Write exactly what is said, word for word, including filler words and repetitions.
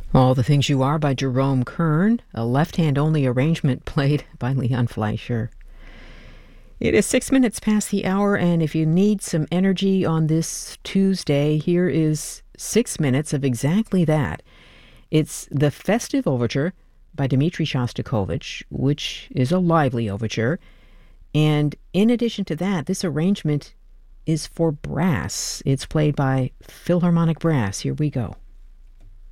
All the Things You Are by Jerome Kern, a left-hand-only arrangement played by Leon Fleischer. It is six minutes past the hour, and if you need some energy on this Tuesday, here is six minutes of exactly that. It's the Festive Overture by Dmitri Shostakovich, which is a lively overture. And in addition to that, this arrangement is for brass. It's played by Philharmonic Brass. Here we go.